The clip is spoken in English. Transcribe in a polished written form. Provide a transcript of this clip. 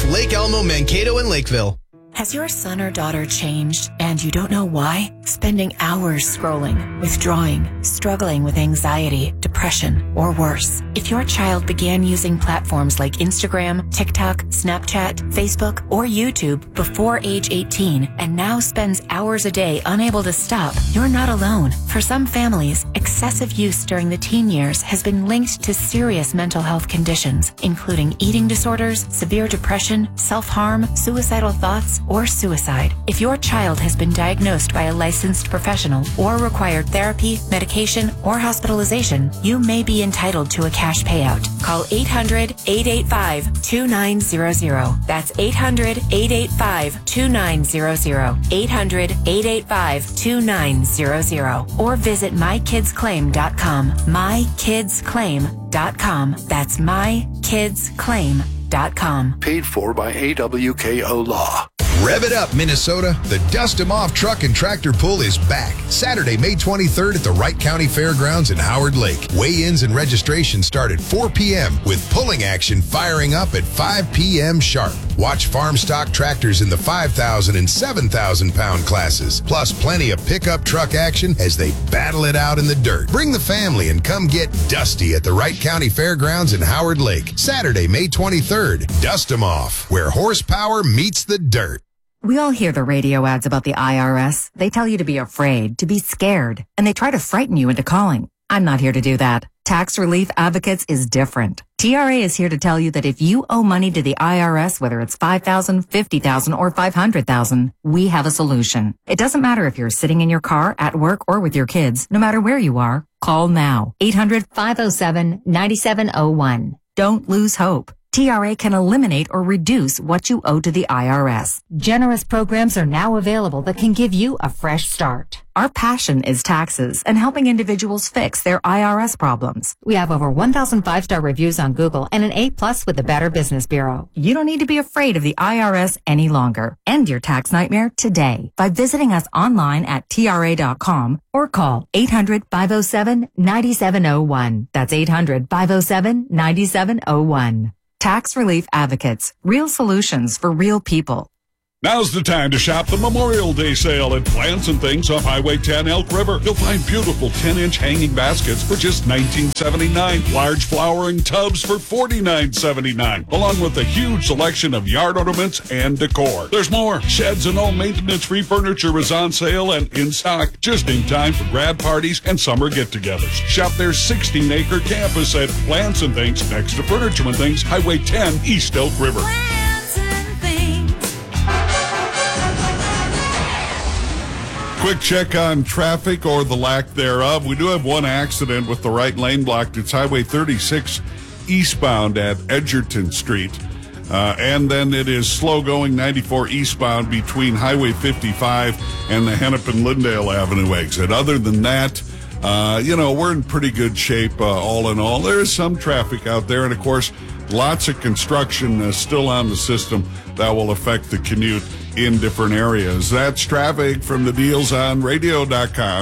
Lake Elmo, Mankato, and Lakeville. Has your son or daughter changed and you don't know why? Spending hours scrolling, withdrawing, struggling with anxiety, depression, or worse. If your child began using platforms like Instagram, TikTok, Snapchat, Facebook, or YouTube before age 18 and now spends hours a day unable to stop, you're not alone. For some families, excessive use during the teen years has been linked to serious mental health conditions, including eating disorders, severe depression, self-harm, suicidal thoughts, or suicide. If your child has been diagnosed by a licensed professional or required therapy, medication, or hospitalization, you may be entitled to a cash payout. Call 800-885-2900. That's 800-885-2900. 800-885-2900. Or visit mykidsclaim.com. mykidsclaim.com. That's mykidsclaim.com. Paid for by AWKO Law. Rev it up, Minnesota. The Dust 'em Off Truck and Tractor Pull is back. Saturday, May 23rd at the Wright County Fairgrounds in Howard Lake. Weigh-ins and registration start at 4 p.m. with pulling action firing up at 5 p.m. sharp. Watch farm stock tractors in the 5,000 and 7,000 pound classes, plus plenty of pickup truck action as they battle it out in the dirt. Bring the family and come get dusty at the Wright County Fairgrounds in Howard Lake. Saturday, May 23rd. Dust 'em Off, where horsepower meets the dirt. We all hear the radio ads about the IRS. They tell you to be afraid, to be scared, and they try to frighten you into calling. I'm not here to do that. Tax Relief Advocates is different. TRA is here to tell you that if you owe money to the IRS, whether it's $5,000, $50,000, or $500,000, we have a solution. It doesn't matter if you're sitting in your car, at work, or with your kids. No matter where you are, call now. 800-507-9701. Don't lose hope. TRA can eliminate or reduce what you owe to the IRS. Generous programs are now available that can give you a fresh start. Our passion is taxes and helping individuals fix their IRS problems. We have over 1,000 5-star reviews on Google and an A+ with the Better Business Bureau. You don't need to be afraid of the IRS any longer. End your tax nightmare today by visiting us online at TRA.com or call 800-507-9701. That's 800-507-9701. Tax Relief Advocates. Real solutions for real people. Now's the time to shop the Memorial Day sale at Plants and Things off Highway 10 Elk River. You'll find beautiful 10-inch hanging baskets for just $19.79. Large flowering tubs for $49.79. Along with a huge selection of yard ornaments and decor. There's more. Sheds and all maintenance-free furniture is on sale and in stock. Just in time for grad parties and summer get-togethers. Shop their 16-acre campus at Plants and Things next to Furniture and Things, Highway 10 East Elk River. Quick check on traffic or the lack thereof. We do have one accident with the right lane blocked. It's Highway 36 eastbound at Edgerton Street. And then it is slow going 94 eastbound between Highway 55 and the Hennepin-Lindale Avenue exit. Other than that, we're in pretty good shape all in all. There is some traffic out there. And, of course, lots of construction still on the system that will affect the commute in different areas. That's traffic from the DealsOnRadio.com.